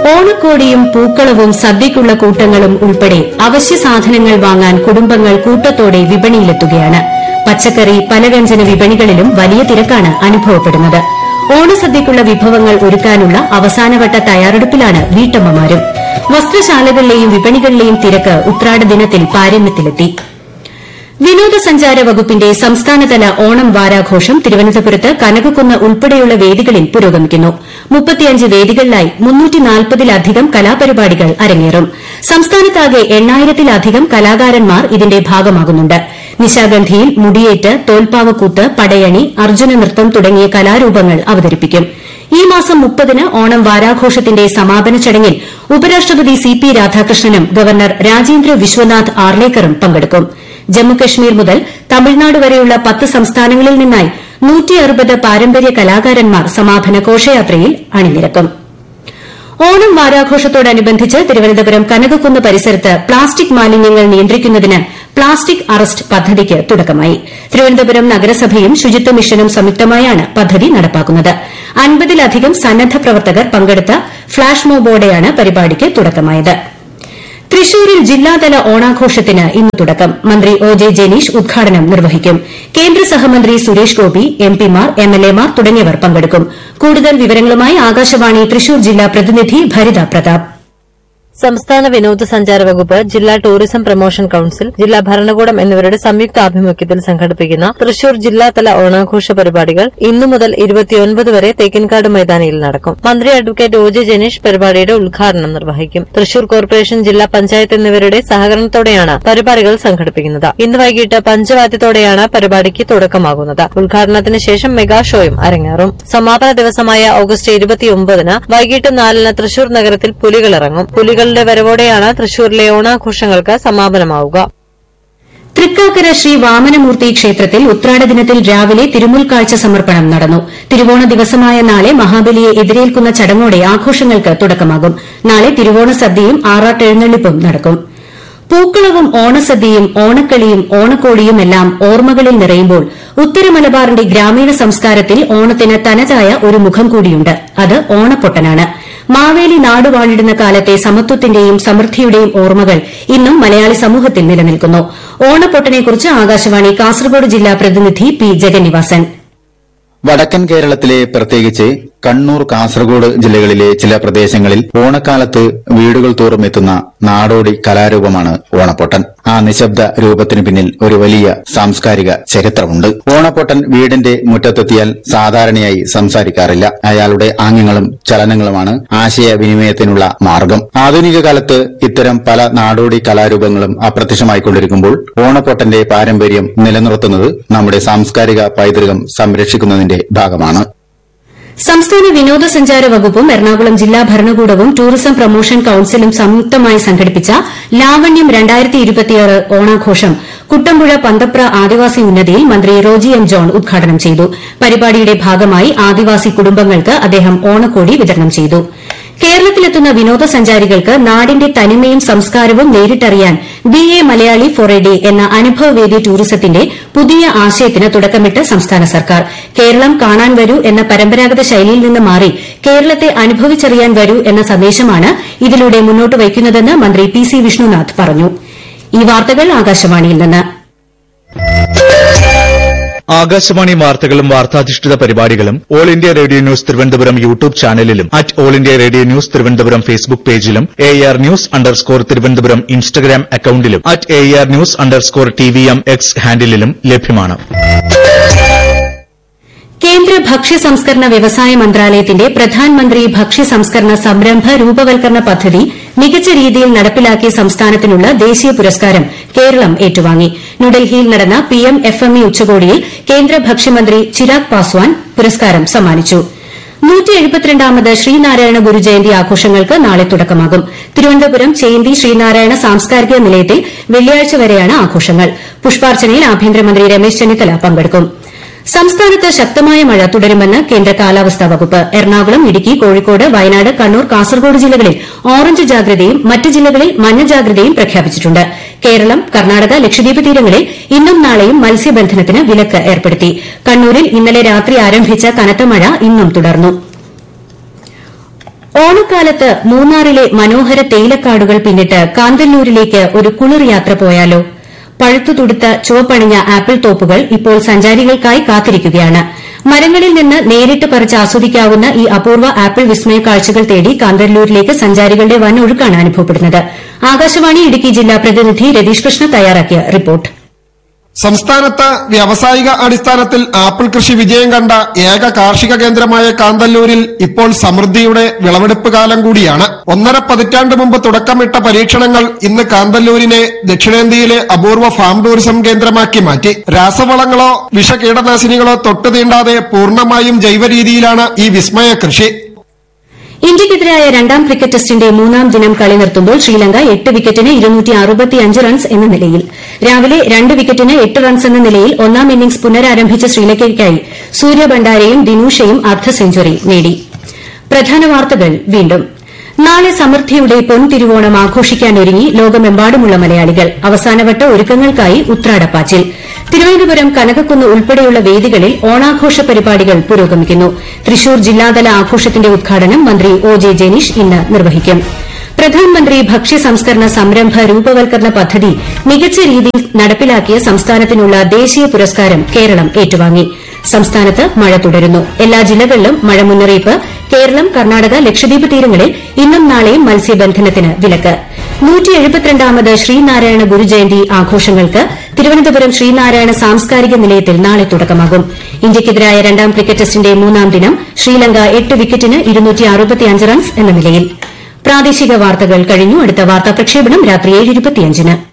ഓണക്കോടിയും പൂക്കളവും സദ്യയ്ക്കുള്ള കൂട്ടങ്ങളും ഉൾപ്പെടെ അവശ്യ സാധനങ്ങൾ വാങ്ങാൻ കുടുംബങ്ങൾ കൂട്ടത്തോടെ വിപണിയിലെത്തുകയാണ്. പച്ചക്കറി, പലവ്യഞ്ജന വിപണികളിലും വലിയ തിരക്കാണ് അനുഭവപ്പെടുന്നത്. ഓണസദ്യയ്ക്കുള്ള വിഭവങ്ങൾ ഒരുക്കാനുള്ള അവസാനവട്ട തയ്യാറെടുപ്പിലാണ് വീട്ടമ്മമാരും. വസ്ത്രശാലകളിലെയും വിപണികളിലെയും തിരക്ക് ഉത്രാട ദിനത്തിൽ പാരമ്യത്തിലെത്തി. വിനോദസഞ്ചാര വകുപ്പിന്റെ സംസ്ഥാനതല ഓണം വാരാഘോഷം തിരുവനന്തപുരത്ത് കനകക്കുന്ന് ഉൾപ്പെടെയുള്ള വേദികളിൽ പുരോഗമിക്കുന്നു. 35 വേദികളിലായി 340-ലധികം കലാപരിപാടികൾ അരങ്ങേറും. സംസ്ഥാനത്താകെ 8000-ലധികം കലാകാരന്മാർ ഇതിന്റെ ഭാഗമാകുന്നുണ്ട്. നിശാഗന്ധിയിൽ മുടിയേറ്റ്, തോൽപ്പാവക്കൂത്ത്, പടയണി, അർജുന നൃത്തം തുടങ്ങിയ കലാരൂപങ്ങൾ അവതരിപ്പിക്കും. ഈ മാസം 30-ന് ഓണം വാരാഘോഷത്തിന്റെ സമാപന ചടങ്ങിൽ ഉപരാഷ്ട്രപതി CP രാധാകൃഷ്ണനും ഗവർണർ രാജേന്ദ്ര വിശ്വനാഥ് ആർലേക്കറും പങ്കെടുക്കും. ജമ്മുകശ്മീർ മുതൽ തമിഴ്നാട് വരെയുള്ള 10 സംസ്ഥാനങ്ങളിൽ നിന്നായി 160 പാരമ്പര്യ കലാകാരന്മാർ സമാപന ഘോഷയാത്രയിൽ അണിനിരക്കും. ഓണം വാരാഘോഷത്തോടനുബന്ധിച്ച് തിരുവനന്തപുരം കനകക്കുന്ന് പരിസരത്ത് പ്ലാസ്റ്റിക് മാലിന്യങ്ങൾ നിയന്ത്രിക്കുന്നതിന് പ്ലാസ്റ്റിക് അറസ്റ്റ് പദ്ധതിക്ക് തുടക്കമായി. തിരുവനന്തപുരം നഗരസഭയും ശുചിത്വ മിഷനും സംയുക്തമായാണ് പദ്ധതി നടപ്പാക്കുന്നത്. 50-ലധികം സന്നദ്ധ പ്രവർത്തകർ പങ്കെടുത്ത ഫ്ളാഷ് മോബോടെയാണ് പരിപാടിക്ക് തുടക്കമായത്. തൃശൂരിൽ ജില്ലാതല ഓണാഘോഷത്തിന് ഇന്ന് തുടക്കം. മന്ത്രി OJ ജനീഷ് ഉദ്ഘാടനം നിർവഹിക്കും. കേന്ദ്ര സഹമന്ത്രി സുരേഷ് ഗോപി, MPമാർ, MLAമാർ തുടങ്ങിയവർ പങ്കെടുക്കും. കൂടുതൽ വിവരങ്ങളുമായി ആകാശവാണി തൃശൂർ ജില്ലാ പ്രതിനിധി ഭരിത പ്രതാപ്. സംസ്ഥാന വിനോദസഞ്ചാര വകുപ്പ്, ജില്ലാ ടൂറിസം പ്രൊമോഷൻ കൌൺസിൽ, ജില്ലാ ഭരണകൂടം എന്നിവരുടെ സംയുക്ത ആഭിമുഖ്യത്തിൽ സംഘടിപ്പിക്കുന്ന തൃശൂർ ജില്ലാതല ഓണാഘോഷ പരിപാടികൾ ഇന്നു മുതൽ 29 വരെ തേക്കിൻകാട് മൈതാനിയിൽ നടക്കും. മന്ത്രി അഡ്വക്കേറ്റ് OJ ജനീഷ് പരിപാടിയുടെ ഉദ്ഘാടനം നിർവഹിക്കും. തൃശൂർ കോർപ്പറേഷൻ, ജില്ലാ പഞ്ചായത്ത് എന്നിവരുടെ സഹകരണത്തോടെയാണ് പരിപാടികൾ സംഘടിപ്പിക്കുന്നത്. ഇന്ന് വൈകിട്ട് പഞ്ചവാദ്യത്തോടെയാണ് പരിപാടിക്ക് തുടക്കമാകുന്നത്. ഉദ്ഘാടനത്തിന് ശേഷം മെഗാ ഷോയും അരങ്ങേറും. സമാപന ദിവസമായ ഓഗസ്റ്റ് 29-ന് വൈകിട്ട് 4-ന് തൃശൂർ നഗരത്തിൽ പുലികളിറങ്ങും. പുലികളുടെ വരവോടെയാണ് തൃശൂരിലെ ഓണാഘോഷങ്ങൾക്ക് സമാപനമാവുക. തൃക്കാക്കര ശ്രീ വാമനമൂർത്തി ക്ഷേത്രത്തിൽ ഉത്രാട ദിനത്തിൽ രാവിലെ തിരുമുൽക്കാഴ്ച സമർപ്പണം നടന്നു. തിരുവോണ ദിവസമായ നാളെ മഹാബലിയെ എതിരേൽക്കുന്ന ചടങ്ങോടെ ആഘോഷങ്ങൾക്ക് തുടക്കമാകും. നാളെ തിരുവോണ സദ്യയും ആറാട്ടെഴുന്നള്ളിപ്പും നടക്കും. പൂക്കളവും ഓണസദ്യയും ഓണക്കളിയും ഓണക്കോടിയുമെല്ലാം ഓർമ്മകളിൽ നിറയുമ്പോൾ ഉത്തര മലബാറിന്റെ ഗ്രാമീണ സംസ്കാരത്തിൽ ഓണത്തിന് തനതായ ഒരു മുഖം കൂടിയുണ്ട്. അത് ഓണപ്പൊട്ടനാണ്. മാവേലി നാടുവാണിടുന്ന കാലത്തെ സമത്വത്തിന്റെയും സമൃദ്ധിയുടെയും ഓർമ്മകൾ ഇന്നും മലയാളി സമൂഹത്തിൽ നിലനിൽക്കുന്നു. ഓണപ്പൊട്ടനെക്കുറിച്ച് ആകാശവാണി കാസർഗോഡ് ജില്ലാ പ്രതിനിധി P. ജഗന്നിവാസൻ. വടക്കൻ കേരളത്തിലെ, പ്രത്യേകിച്ച് കണ്ണൂർ, കാസർഗോഡ് ജില്ലകളിലെ ചില പ്രദേശങ്ങളിൽ ഓണക്കാലത്ത് വീടുകൾ തോറും എത്തുന്ന നാടോടി കലാരൂപമാണ് ഓണപ്പൊട്ടൻ. ആ നിശബ്ദ രൂപത്തിന് പിന്നിൽ ഒരു വലിയ സാംസ്കാരിക ചരിത്രമുണ്ട്. ഓണപ്പൊട്ടൻ വീടിന്റെ മുറ്റത്തെത്തിയാൽ സാധാരണയായി സംസാരിക്കാറില്ല. അയാളുടെ ആംഗ്യങ്ങളും ചലനങ്ങളുമാണ് ആശയവിനിമയത്തിനുള്ള മാർഗം. ആധുനിക കാലത്ത് ഇത്തരം പല നാടോടി കലാരൂപങ്ങളും അപ്രത്യക്ഷമായിക്കൊണ്ടിരിക്കുമ്പോൾ ഓണപ്പൊട്ടന്റെ പാരമ്പര്യം നിലനിർത്തുന്നത് നമ്മുടെ സാംസ്കാരിക പൈതൃകം സംരക്ഷിക്കുന്നതിന്റെ ഭാഗമാണ്. സംസ്ഥാന വിനോദസഞ്ചാര വകുപ്പും എറണാകുളം ജില്ലാ ഭരണകൂടവും ടൂറിസം പ്രൊമോഷൻ കൌൺസിലും സംയുക്തമായി സംഘടിപ്പിച്ച ലാവണ്യം 2026 ഓണാഘോഷം കുട്ടമ്പുഴ പന്തപ്ര ആദിവാസി ഉന്നതിയിൽ മന്ത്രി റോജി M. ജോൺ ഉദ്ഘാടനം ചെയ്തു. പരിപാടിയുടെ ഭാഗമായി ആദിവാസി കുടുംബങ്ങൾക്ക് അദ്ദേഹം ഓണക്കോടി വിതരണം ചെയ്തു. കേരളത്തിലെത്തുന്ന വിനോദസഞ്ചാരികൾക്ക് നാടിന്റെ തനിമയും സംസ്കാരവും നേരിട്ടറിയാൻ BA Malayali four A day എന്ന അനുഭവവേദി ടൂറിസത്തിന്റെ പുതിയ ആശയത്തിന് തുടക്കമിട്ട് സംസ്ഥാന സർക്കാർ. കേരളം കാണാൻ വരൂ എന്ന പരമ്പരാഗത ശൈലിയിൽ നിന്ന് മാറി കേരളത്തെ അനുഭവിച്ചറിയാൻ വരൂ എന്ന സന്ദേശമാണ് ഇതിലൂടെ മുന്നോട്ട് വയ്ക്കുന്നതെന്ന് മന്ത്രി PC വിഷ്ണുനാഥ് പറഞ്ഞു. ഈ വാർത്തകൾ ആകാശവാണിയിൽ നിന്ന്. ആകാശവാണി വാർത്തകളും വാർത്താധിഷ്ഠിത പരിപാടികളും all India radio news Thiruvananthapuram YouTube ചാനലിലും all India radio news Thiruvananthapuram Facebook പേജിലും AR News_ തിരുവനന്തപുരം ഇൻസ്റ്റഗ്രാം അക്കൌണ്ടിലും AR News_TVM X ഹാൻഡിലും ലഭ്യമാണ്. കേന്ദ്ര ഭക്ഷ്യ സംസ്കരണ വ്യവസായ മന്ത്രാലയത്തിന്റെ പ്രധാൻമന്ത്രി ഭക്ഷ്യ സംസ്കരണ സംരംഭ രൂപവൽക്കരണ പദ്ധതി മികച്ച രീതിയിൽ നടപ്പിലാക്കിയ സംസ്ഥാനത്തിനുള്ള ദേശീയ പുരസ്കാരം കേരളം ഏറ്റുവാങ്ങി. ന്യൂഡൽഹിയിൽ നടന്ന PM FME ഉച്ചകോടിയിൽ കേന്ദ്ര ഭക്ഷ്യമന്ത്രി ചിരാഗ് പാസ്വാൻ പുരസ്കാരം സമ്മാനിച്ചു. 172ാമത് ശ്രീനാരായണ ഗുരുജയന്തി ആഘോഷങ്ങൾക്ക് നാളെ തുടക്കമാകും. തിരുവനന്തപുരം ചേന്തി ശ്രീനാരായണ സാംസ്കാരിക നിലയത്തിൽ വെള്ളിയാഴ്ച വരെയാണ് ആഘോഷങ്ങൾ. പുഷ്പാർച്ചനയിൽ ആഭ്യന്തരമന്ത്രി രമേശ് ചെന്നിത്തല പങ്കെടുക്കും. സംസ്ഥാനത്ത് ശക്തമായ മഴ തുടരുമെന്ന് കേന്ദ്ര കാലാവസ്ഥാ വകുപ്പ്. എറണാകുളം, ഇടുക്കി, കോഴിക്കോട്, വയനാട്, കണ്ണൂർ, കാസർഗോഡ് ജില്ലകളിൽ ഓറഞ്ച് ജാഗ്രതയും മറ്റ് ജില്ലകളിൽ മഞ്ഞ ജാഗ്രതയും പ്രഖ്യാപിച്ചിട്ടുണ്ട്. കേരളം, കർണാടക, ലക്ഷദ്വീപ് തീരങ്ങളിൽ ഇന്നും നാളെയും മത്സ്യബന്ധനത്തിന് വിലക്ക് ഏർപ്പെടുത്തി. കണ്ണൂരിൽ ഇന്നലെ രാത്രി ആരംഭിച്ച കനത്ത മഴ ഇന്നും തുടർന്നു. ഓണക്കാലത്ത് മൂന്നാറിലെ മനോഹര തേയിലക്കാടുകൾ പിന്നിട്ട് കാന്തല്ലൂരിലേക്ക് ഒരു കുളിർ യാത്ര പോയാലോ? പഴുത്തുതുടുത്ത ചുവപ്പണിഞ്ഞ ആപ്പിൾ തോപ്പുകൾ ഇപ്പോൾ സഞ്ചാരികൾക്കായി കാത്തിരിക്കുകയാണ്. മരങ്ങളിൽ നിന്ന് നേരിട്ട് പറിച്ച് ആസ്വദിക്കാവുന്ന ഈ അപൂർവ ആപ്പിൾ വിസ്മയ കാഴ്ചകൾ തേടി കാന്തല്ലൂരിലേക്ക് സഞ്ചാരികളുടെ വൻ ഒഴുക്കാണ് അനുഭവപ്പെടുന്നത്. ആകാശവാണി ഇടുക്കി ജില്ലാ പ്രതിനിധി രതീഷ് കൃഷ്ണ തയ്യാറാക്കിയ റിപ്പോർട്ട്. സംസ്ഥാനത്ത് വ്യാവസായിക അടിസ്ഥാനത്തിൽ ആപ്പിൾ കൃഷി വിജയം കണ്ട ഏക കാർഷിക കേന്ദ്രമായ കാന്തല്ലൂരിൽ ഇപ്പോൾ സമൃദ്ധിയുടെ വിളവെടുപ്പ് കാലം കൂടിയാണ്. 1.5 പതിറ്റാണ്ട് മുമ്പ് തുടക്കമിട്ട പരീക്ഷണങ്ങൾ ഇന്ന് കാന്തല്ലൂരിനെ ദക്ഷിണേന്ത്യയിലെ അപൂർവ ഫാം ടൂറിസം കേന്ദ്രമാക്കി മാറ്റി. രാസവളങ്ങളോ വിഷകീടനാശിനികളോ തൊട്ടുതീണ്ടാതെ പൂർണ്ണമായും ജൈവ രീതിയിലാണ് ഈ വിസ്മയ കൃഷി. ഇന്ത്യയ്ക്കെതിരായ രണ്ടാം ക്രിക്കറ്റ് ടെസ്റ്റിന്റെ മൂന്നാം ദിനം കളി നിർത്തുമ്പോൾ ശ്രീലങ്ക 8 വിക്കറ്റിന് 265 റൺസ് എന്ന നിലയിൽ. രാവിലെ 2 വിക്കറ്റിന് 8 റൺസ് എന്ന നിലയിൽ ഒന്നാം ഇന്നിംഗ്സ് പുനരാരംഭിച്ച ശ്രീലങ്കയ്ക്കായി സൂര്യ ബണ്ടാരയും ദിനൂഷയും അർദ്ധ സെഞ്ചുറി നേടി. പ്രധാന വാർത്തകൾ വീണ്ടും. നാളെ സമൃദ്ധിയുടെ പൊൻതിരുവോണം ആഘോഷിക്കാനൊരുങ്ങി ലോകമെമ്പാടുമുള്ള മലയാളികൾ. അവസാനവട്ട ഒരുക്കങ്ങൾക്കായി ഉത്രാടപ്പാച്ചിൽ. തിരുവനന്തപുരം കനകക്കുന്ന് ഉൾപ്പെടെയുള്ള വേദികളിൽ ഓണാഘോഷ പരിപാടികൾ പുരോഗമിക്കുന്നു. തൃശൂർ ജില്ലാതല ആഘോഷത്തിന്റെ ഉദ്ഘാടനം മന്ത്രി ഒ ജെ ജനീഷ് ഇന്ന് നിർവഹിക്കും. പ്രധാനമന്ത്രി ഭക്ഷ്യ സംസ്കരണ സംരംഭ രൂപവൽക്കരണ പദ്ധതി മികച്ച രീതിയിൽ നടപ്പിലാക്കിയ സംസ്ഥാനത്തിനുള്ള ദേശീയ പുരസ്കാരം കേരളം ഏറ്റുവാങ്ങി. സംസ്ഥാനത്ത് മഴ തുടരുന്നു. എല്ലാ ജില്ലകളിലും മഴ മുന്നറിയിപ്പ്. കേരളം, കർണാടക, ലക്ഷദ്വീപ് തീരങ്ങളിൽ ഇന്നും നാളെയും മത്സ്യബന്ധനത്തിന് വിലക്ക്. 172ാമത് ശ്രീനാരായണ ഗുരുജയന്തി ആഘോഷങ്ങൾക്ക് തിരുവനന്തപുരം ശ്രീനാരായണ സാംസ്കാരിക നിലയത്തിൽ നാളെ തുടക്കമാകും. ഇന്ത്യയ്ക്കെതിരായ രണ്ടാം ക്രിക്കറ്റ് ടെസ്റ്റിന്റെ മൂന്നാം ദിനം ശ്രീലങ്ക 8 വിക്കറ്റിന് 265 റൺസ് എന്ന നിലയിൽ. പ്രാദേശിക വാർത്തകൾ കഴിഞ്ഞു. അടുത്ത വാർത്താ പ്രക്ഷേപണം രാത്രി 7:25-ന്.